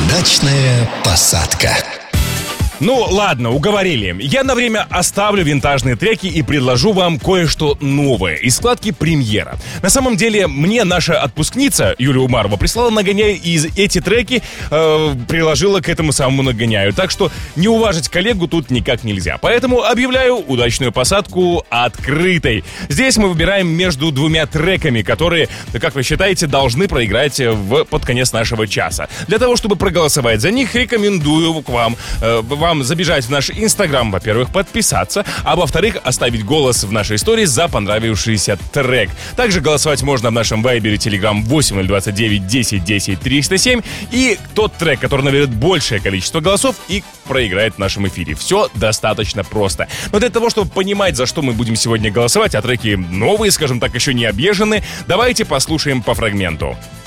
Дачная посадка. Ну ладно, уговорили. Я на время оставлю винтажные треки и предложу вам кое-что новое из вкладки «Премьера». На самом деле, мне наша отпускница Юлия Умарова прислала нагоняй, и эти треки приложила к этому самому нагоняю. Так что не уважить коллегу тут никак нельзя. Поэтому объявляю удачную посадку открытой. Здесь мы выбираем между двумя треками, которые, как вы считаете, должны проиграть под конец нашего часа. Для того, чтобы проголосовать за них, рекомендую вам забежать в наш Инстаграм, во-первых, подписаться, а во-вторых, оставить голос в нашей истории за понравившийся трек. Также голосовать можно в нашем Вайбере, Телеграм 8029 10 10 307, и тот трек, который наберет большее количество голосов и проиграет в нашем эфире. Все достаточно просто. Но для того, чтобы понимать, за что мы будем сегодня голосовать, а треки новые, скажем так, еще не объезжены, давайте послушаем по фрагменту.